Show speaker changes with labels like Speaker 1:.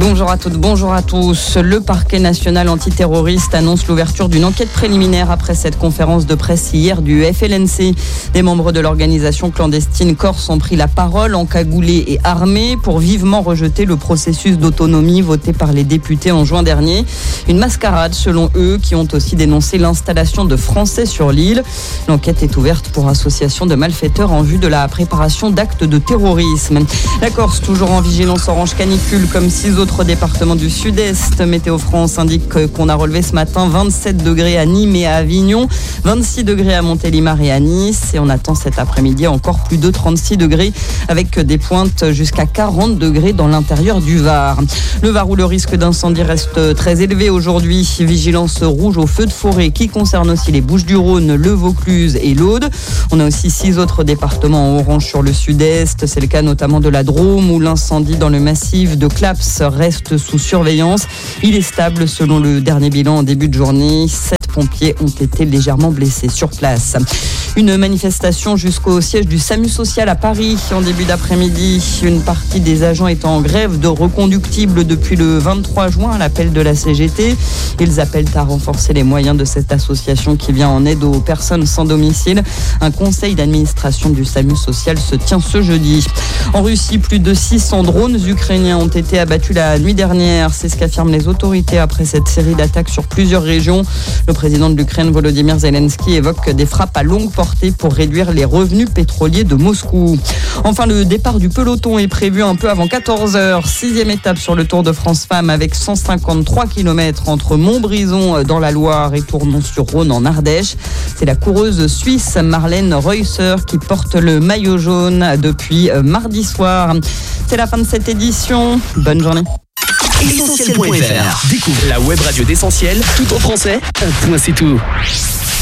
Speaker 1: Bonjour à toutes, bonjour à tous. Le parquet national antiterroriste annonce l'ouverture d'une enquête préliminaire après cette conférence de presse hier du FLNC. Des membres de l'organisation clandestine corse ont pris la parole, encagoulés et armés, pour vivement rejeter le processus d'autonomie voté par les députés en juin dernier. Une mascarade selon eux, qui ont aussi dénoncé l'installation de Français sur l'île. L'enquête est ouverte pour association de malfaiteurs en vue de la préparation d'actes de terrorisme. La Corse, toujours en vigilance orange canicule, comme 6 autres départements du sud-est. Météo France indique qu'on a relevé ce matin 27 degrés à Nîmes et à Avignon, 26 degrés à Montélimar et à Nice. Et on attend cet après-midi encore plus de 36 degrés avec des pointes jusqu'à 40 degrés dans l'intérieur du Var. Le Var où le risque d'incendie reste très élevé aujourd'hui. Vigilance rouge aux feux de forêt qui concerne aussi les Bouches-du-Rhône, le Vaucluse et l'Aude. On a aussi 6 autres départements en orange sur le sud-est. C'est le cas notamment de la Drôme où l'incendie dans le massif de Claps reste sous surveillance. Il est stable selon le dernier bilan en début de journée. 7 pompiers ont été légèrement blessés sur place. Une manifestation jusqu'au siège du SAMU social à Paris en début d'après-midi. Une partie des agents est en grève de reconductible depuis le 23 juin à l'appel de la CGT. Ils appellent à renforcer les moyens de cette association qui vient en aide aux personnes sans domicile. Un conseil d'administration du SAMU social se tient ce jeudi. En Russie, plus de 600 drones ukrainiens ont été abattus la nuit dernière. C'est ce qu'affirment les autorités après cette série d'attaques sur plusieurs régions. Le président de l'Ukraine, Volodymyr Zelensky, évoque des frappes à longue portée pour réduire les revenus pétroliers de Moscou. Enfin, le départ du peloton est prévu un peu avant 14h. 6e étape sur le Tour de France Femmes avec 153 km entre Montbrison dans la Loire et Tournon-sur-Rhône en Ardèche. C'est la coureuse suisse Marlène Reusser qui porte le maillot jaune depuis mardi soir. C'est la fin de cette édition. Bonne journée.
Speaker 2: Essentiel.fr. Découvre la web radio d'Essentiel, tout en français. Un point, c'est tout.